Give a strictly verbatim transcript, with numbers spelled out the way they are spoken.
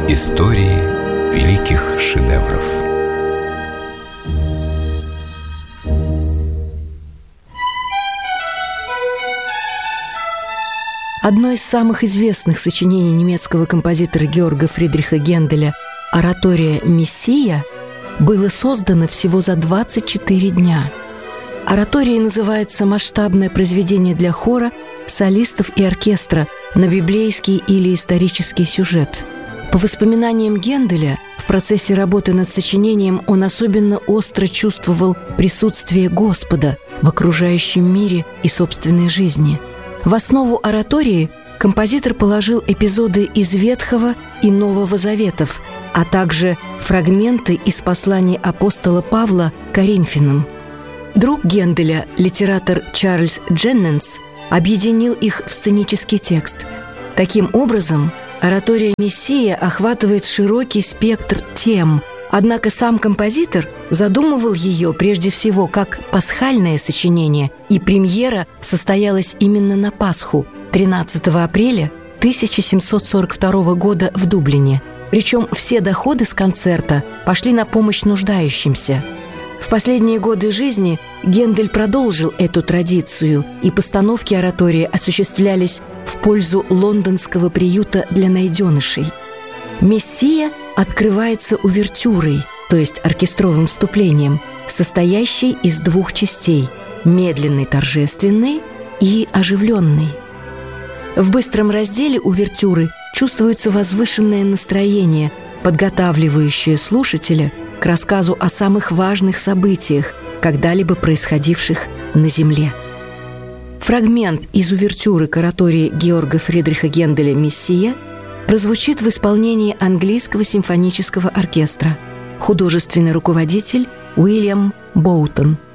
Истории великих шедевров. Одно из самых известных сочинений немецкого композитора Георга Фридриха Генделя «Оратория «Мессия» было создано всего за двадцать четыре дня. Ораторией называется масштабное произведение для хора, солистов и оркестра на библейский или исторический сюжет. По воспоминаниям Генделя, в процессе работы над сочинением он особенно остро чувствовал присутствие Господа в окружающем мире и собственной жизни. В основу оратории композитор положил эпизоды из Ветхого и Нового Заветов, а также фрагменты из посланий апостола Павла Коринфянам. Друг Генделя, литератор Чарльз Дженнинс, объединил их в сценический текст. Таким образом, оратория «Мессия» охватывает широкий спектр тем, однако сам композитор задумывал ее прежде всего как пасхальное сочинение, и премьера состоялась именно на Пасху, тринадцатого апреля тысяча семьсот сорок второго года в Дублине. Причем все доходы с концерта пошли на помощь нуждающимся. В последние годы жизни Гендель продолжил эту традицию, и постановки оратории осуществлялись в пользу лондонского приюта для найденышей. «Мессия» открывается увертюрой, то есть оркестровым вступлением, состоящей из двух частей – медленной торжественной и оживленной. В быстром разделе увертюры чувствуется возвышенное настроение, подготавливающее слушателя к рассказу о самых важных событиях, когда-либо происходивших на Земле. Фрагмент из увертюры к оратории Георга Фридриха Генделя «Мессия» прозвучит в исполнении английского симфонического оркестра. Художественный руководитель Уильям Боутон.